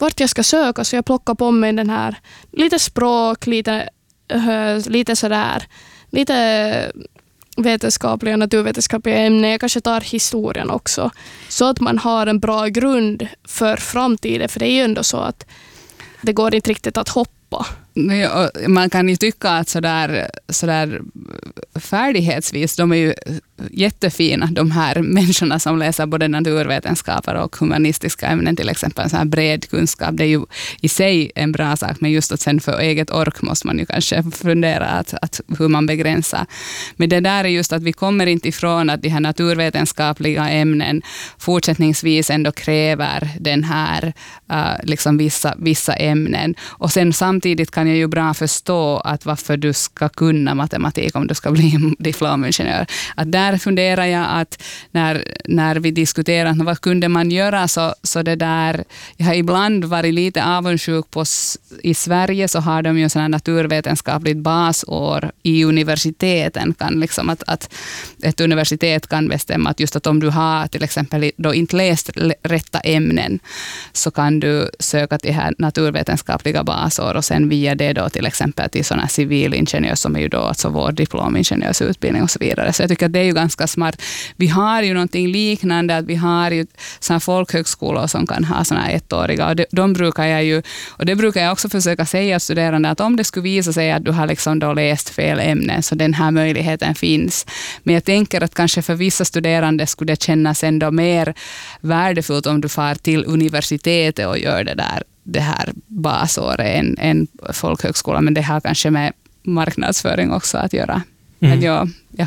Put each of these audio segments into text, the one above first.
vart jag ska söka, så jag plockar på mig den här lite språk, lite sådär, lite vetenskapliga och naturvetenskapliga ämnen. Jag kanske tar historien också, så att man har en bra grund för framtiden, för det är ju ändå så att det går inte riktigt att hoppa. Man kan ju tycka att sådär färdighetsvis, de är ju jättefina, de här människorna som läser både naturvetenskaper och humanistiska ämnen, till exempel så här bred kunskap. Det är ju i sig en bra sak, men just att sen för eget ork måste man ju kanske fundera att hur man begränsar. Men det där är just att vi kommer inte ifrån att de här naturvetenskapliga ämnen fortsättningsvis ändå kräver den här liksom vissa ämnen. Och sen samtidigt kan jag ju bra förstå att varför du ska kunna matematik om du ska bli diplomingenjör. Att där funderar jag att när vi diskuterar vad kunde man göra, så det där, jag har ibland varit lite avundsjuk på, i Sverige så har de ju sådana naturvetenskapligt basår i universiteten, kan liksom att ett universitet kan bestämma att just att om du har till exempel då inte läst rätta ämnen, så kan du söka till här naturvetenskapliga basår och sen via det då till exempel till sådana civilingenjör som är ju då alltså vår diplomingenjörsutbildning och så vidare. Så jag tycker att det är ju ganska smart. Vi har ju någonting liknande, att vi har ju sådana folkhögskolor som kan ha sådana ettåriga, och de brukar jag ju, och det brukar jag också försöka säga till studerande, att om det skulle visa sig att du har liksom då läst fel ämnen, så den här möjligheten finns. Men jag tänker att kanske för vissa studerande skulle det kännas ändå mer värdefullt om du far till universitetet och gör det här basåret en folkhögskola, men det har kanske med marknadsföring också att göra. Men jag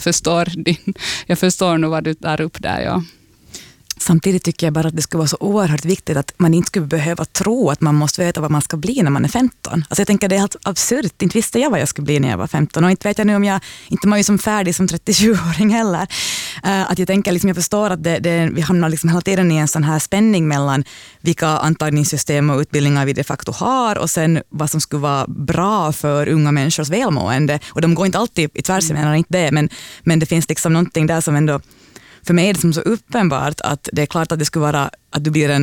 förstår nog vad du tar upp där, ja. Samtidigt tycker jag bara att det skulle vara så oerhört viktigt att man inte skulle behöva tro att man måste veta vad man ska bli när man är 15. Alltså jag tänker det är helt absurt. Inte visste jag vad jag skulle bli när jag var 15. Och inte vet jag nu om inte man är som färdig som 37-åring heller. Att jag tänker liksom, jag förstår att vi hamnar liksom hela tiden i en sån här spänning mellan vilka antagningssystem och utbildningar vi de facto har och sen vad som skulle vara bra för unga människors välmående. Och de går inte alltid i tvärs, jag menar inte det, men det finns liksom någonting där som ändå, för mig är det som så uppenbart att det är klart att det skulle vara att du blir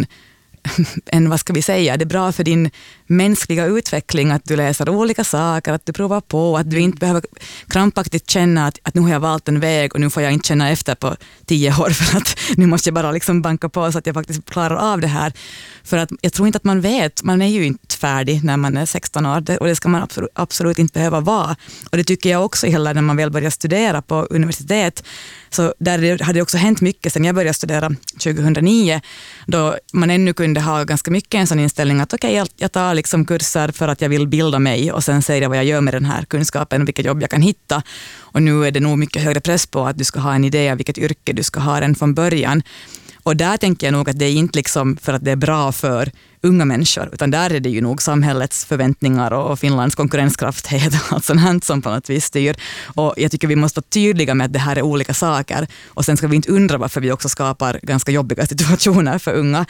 en vad ska vi säga, det är bra för din mänskliga utveckling att du läser olika saker, att du provar på, att du inte behöver krampaktigt känna att nu har jag valt en väg och nu får jag inte känna efter på 10 år för att nu måste jag bara liksom banka på så att jag faktiskt klarar av det här. För att jag tror inte att man vet, man är ju inte färdig när man är 16 år och det ska man absolut inte behöva vara. Och det tycker jag också heller när man väl börjar studera på universitet. Så där hade det också hänt mycket sen jag började studera 2009, då man ännu kunde ha ganska mycket en sån inställning att okej, jag tar liksom kurser för att jag vill bilda mig och sen säger jag vad jag gör med den här kunskapen och vilket jobb jag kan hitta. Och nu är det nog mycket högre press på att du ska ha en idé av vilket yrke du ska ha redan från början. Och där tänker jag nog att det är inte liksom för att det är bra för unga människor, utan där är det ju nog samhällets förväntningar och Finlands konkurrenskrafthet och allt sånt som på något vis styr. Och jag tycker vi måste vara tydliga med att det här är olika saker. Och sen ska vi inte undra varför vi också skapar ganska jobbiga situationer för unga.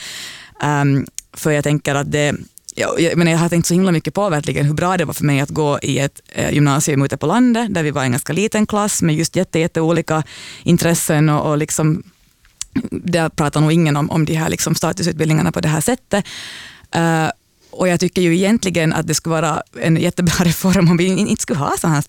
För jag tänker att jag har tänkt så himla mycket på verkligen hur bra det var för mig att gå i ett gymnasium ute på landet, där vi var en ganska liten klass med just jätteolika intressen och liksom där pratar nog ingen om de här liksom statusutbildningarna på det här sättet. Och jag tycker ju egentligen att det skulle vara en jättebra reform om vi inte skulle ha sån här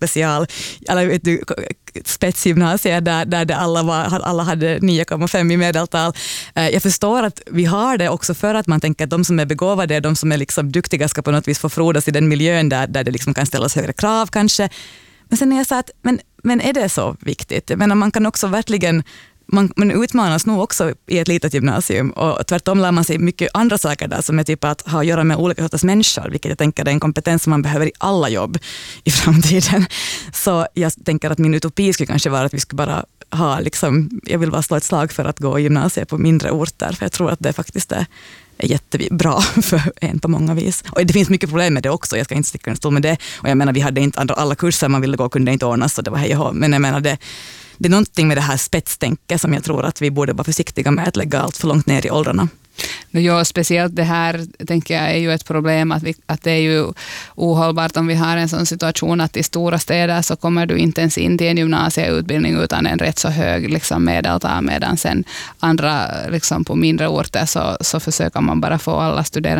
spetsgymnasier där alla hade 9,5 i medeltal. Jag förstår att vi har det också för att man tänker att de som är begåvade, de som är liksom duktiga ska på något vis få frodas i den miljön där det liksom kan ställas högre krav kanske. Men sen är jag så att, men är det så viktigt? Jag menar, man kan också verkligen man utmanas nog också i ett litet gymnasium och tvärtom lär man sig mycket andra saker där som är typ att ha att göra med olika sorters människor, vilket jag tänker är en kompetens som man behöver i alla jobb i framtiden. Så jag tänker att min utopi skulle kanske vara att vi skulle bara ha liksom, jag vill bara slå ett slag för att gå i gymnasiet på mindre orter, för jag tror att det faktiskt är jättebra för en på många vis. Och det finns mycket problem med det också, jag ska inte sticka en stol med det. Och jag menar, vi hade inte alla kurser man ville gå kunde inte ordnas, så det var hej och hå. Men jag menar, det är någonting med det här spetstänket som jag tror att vi borde vara försiktiga med att lägga allt för långt ner i åldrarna. Ja, speciellt det här tänker jag är ju ett problem att det är ju ohållbart om vi har en sån situation att i stora städer så kommer du inte ens in till en gymnasieutbildning utan en rätt så hög liksom medeltal, medan sen andra liksom på mindre orter så försöker man bara få alla studerande